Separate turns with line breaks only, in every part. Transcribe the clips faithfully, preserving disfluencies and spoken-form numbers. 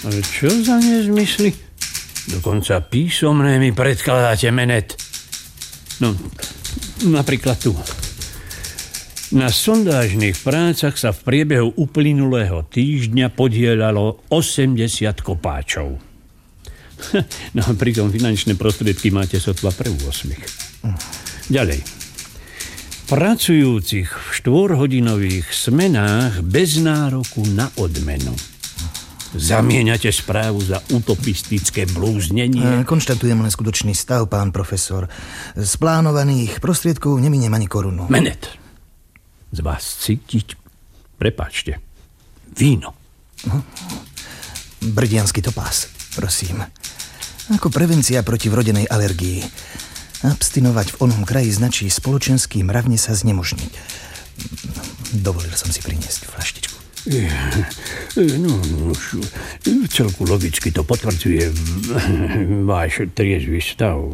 Ale čo za nezmysly? Dokonca písomné mi predkladáte, Menet. No, napríklad tu. Na sondážnych prácach sa v priebehu uplynulého týždňa podieľalo osemdesiat kopáčov. No a pritom finančné prostriedky máte sotva pre osem. Ďalej. Pracujúcich v štvorhodinových smenách bez nároku na odmenu. Zamieňate správu za utopistické blúznenie?
Konštatujem len skutočný stav, pán profesor. Z plánovaných prostriedkov neminiem ani korunu.
Menet, z vás cítiť, prepáčte, víno.
Brdiansky topás, prosím. Ako prevencia proti vrodenej alergii. Abstinovať v onom kraji značí spoločenský mravne sa znemožniť. Dovolil som si priniesť fľaštičku.
No, už celku logicky to potvrdzuje váš triezvy stav.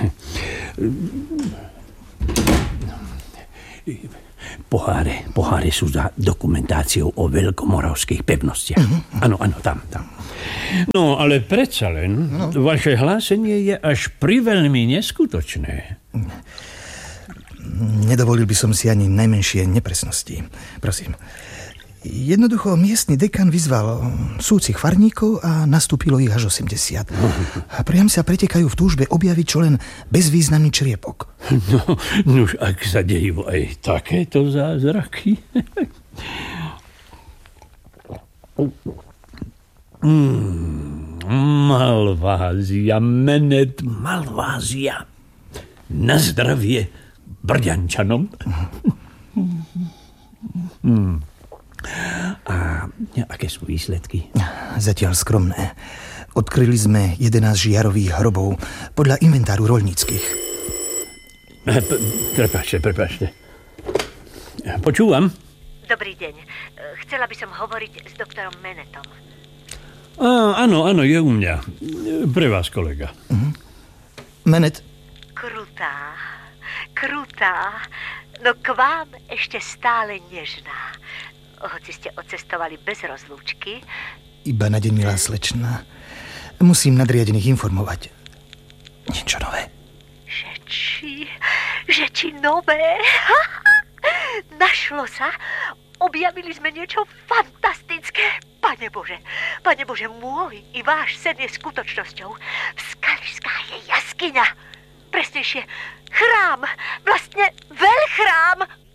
Poháre, poháre sú za dokumentáciou o veľkomoravských pevnostiach. Áno, áno, tam, tam. No, ale predsa len, no. Vaše hlásenie je až priveľmi neskutočné.
Nedovolil by som si ani najmenšie nepresnosti. Prosím. Jednoducho miestny dekan vyzval súcich farníkov a nastúpilo ich až osemdesiat. A priam sa pretekajú v túžbe objaviť čo len bezvýznamný čriepok.
No, nuž, ak sa dejú aj takéto zázraky. mm, Malvázia, Menet, Malvázia. Na zdravie Brďančanom. mm. A aké sú výsledky?
Zatiaľ skromné. Odkryli sme jedenásť žiarových hrobov podľa inventáru roľníckych.
Prepáčte, prepáčte. Počúvam?
Dobrý deň. Chcela by som hovoriť s doktorom Menetom.
Á, áno, áno, je u mňa. Pre vás, kolega.
Uh-huh. Menet.
Krutá, krutá, no k vám ešte stále nežná. Hoci ste odcestovali bez rozlúčky.
Iba na deň, milá slečna. Musím nadriadených informovať. Niečo nové.
Že či, že či nové? Našlo sa? Objavili sme niečo fantastické. Pane Bože, Pane Bože, môj i váš sen je skutočnosťou. V Skališská je jaskyňa. Presnejšie, chrám. Vlastne veľchrám.